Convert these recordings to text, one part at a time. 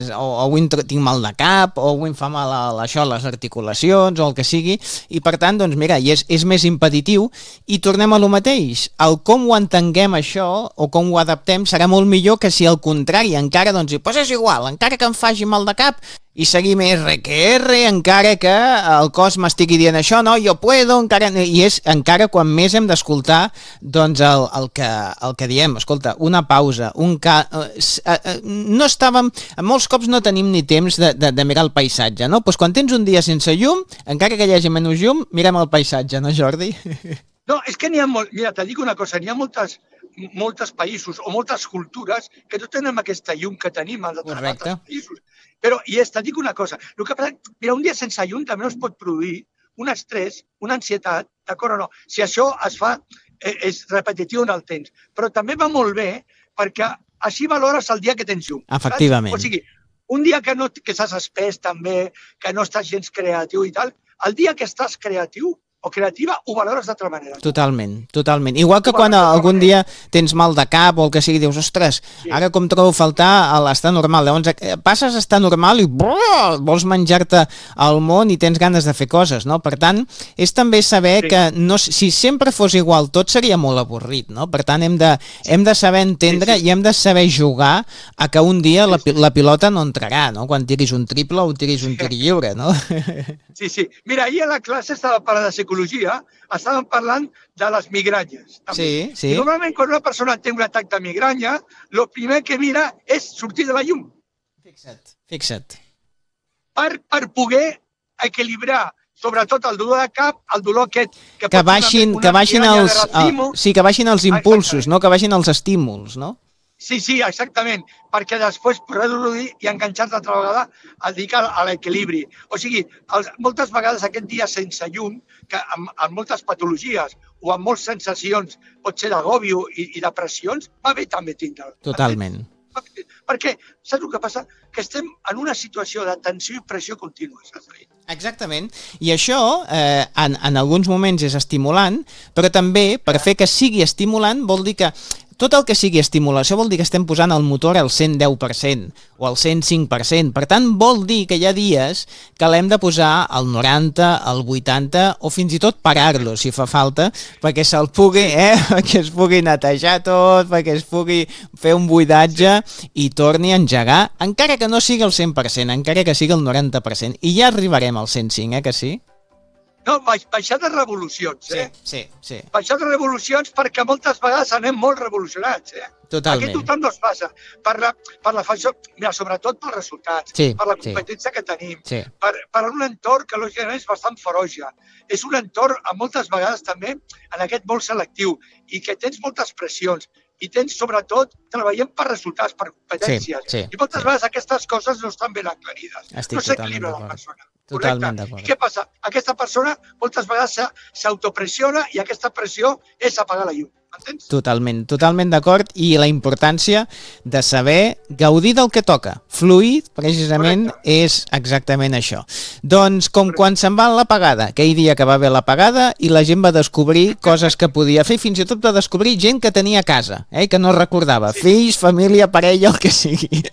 o avui tinc mal de cap, o avui em fa mal això, les articulacions, o el que sigui, i per tant, doncs mira, és més impeditiu, i tornem a lo mateix. El com ho entenguem això, o com ho adaptem, serà molt millor que si al contrari, encara, doncs, pues és igual, encara que em faci mal de cap, i seguim R que R, encara que el cos m'estigui dient això, no, jo puedo, encara, i és encara quan més hem d'escoltar doncs el que diem, escolta, una pausa, no estàvem, molts cops no tenim ni temps de mirar el paisatge, no? Doncs quan tens un dia sense llum, encara que hi hagi menys llum, mirem el paisatge, no, Jordi? No, és que n'hi ha mira, te dic una cosa, n'hi ha molts països o moltes cultures que no tenen aquesta llum que tenim als altres països. Però, te dic una cosa, el que passa, mira, un dia sense llum també es pot produir un estrès, una ansietat, d'acord o no? Si això es fa, és repetitiu en el temps. Però també va molt bé perquè així valores el dia que tens llum. Efectivament. O sigui, un dia que estàs espès també, que no estàs gens creatiu i tal, el dia que estàs creatiu o creativa, ho valores d'altra manera. Totalment, totalment. Igual que quan algun dia tens mal de cap o el que sigui, dius, ostres, ara com trobo a faltar l'estar normal. Llavors passes a estar normal i vols menjar-te el món i tens ganes de fer coses, no? Per tant, és també saber que si sempre fos igual tot seria molt avorrit, no? Per tant, hem de saber entendre i hem de saber jugar a que un dia la pilota no entrarà, no? Quan tiris un triple o tiris un tir lliure, no? Sí. Mira, ahir a la classe estava parlant de psicologia, estàvem parlant de les migranyes. Sí. I normalment, quan una persona té un atac de migranya, el primer que mira és sortir de la llum. Fixa't. Per poder equilibrar, sobretot el dolor de cap, el dolor aquest... Que baixin els impulsos, no? Que baixin els estímuls, no? Sí, exactament, perquè després reduir i enganxar-te altra vegada al dir a l'equilibri. O sigui, moltes vegades aquest dia sense llum, que amb moltes patologies o amb moltes sensacions, pot ser d'agòbio i depressions, va bé també tindre'l. Totalment. Perquè, saps el que passa? Que estem en una situació de tensió i pressió contínua, saps? Exactament, i això en alguns moments és estimulant, però també per fer que sigui estimulant vol dir que tot el que sigui estimulació vol dir que estem posant el motor al 110% o al 105%. Per tant, vol dir que hi ha dies que l'hem de posar al 90, al 80 o fins i tot parar-lo, si fa falta, perquè se'l pugui, perquè es pugui netejar tot, perquè es pugui fer un buidatge i torni a engegar, encara que no sigui el 100%, encara que sigui el 90%. I ja arribarem al 105, que sí? No, baixar de revolucions, Sí. Baixar de revolucions perquè moltes vegades anem molt revolucionats, Totalment. Aquí tothom no es passa. Per la funció, mira, sobretot pels resultats, per la competència que tenim, per un entorn que lògicament és bastant ferotge. És un entorn, moltes vegades també, en aquest molt selectiu, i que tens moltes pressions, i tens, sobretot, treballem per resultats, per competències. I moltes vegades aquestes coses no estan ben aclarides. No s'equilibra la persona. Totalment d'acord. I què passa? Aquesta persona moltes vegades s'autopressiona i aquesta pressió és apagar la llum. Entens? Totalment d'acord, i la importància de saber gaudir del que toca. Fluir, precisament, és exactament això. Doncs, com quan se'n va l'apagada, aquell dia que va haver l'apagada i la gent va descobrir coses que podia fer, fins i tot va descobrir gent que tenia a casa, que no recordava, fills, família, parella, el que sigui.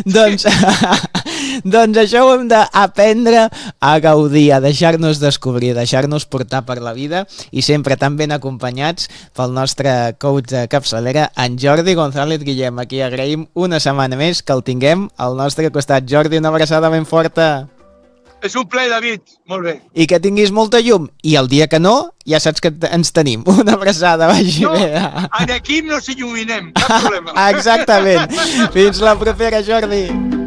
Doncs això ho hem d'aprendre a gaudir, a deixar-nos descobrir, a deixar-nos portar per la vida, i sempre tan ben acompanyats pel nostre coach de capçalera, en Jordi González Guillem. Aquí agraïm una setmana més que el tinguem al nostre costat. Jordi, una abraçada ben forta. És un plaer, David. Molt bé. I que tinguis molta llum. I el dia que no, ja saps que ens tenim. Una abraçada, vagi bé. En equip no s'illuminem, cap problema. Exactament. Fins la propera, Jordi.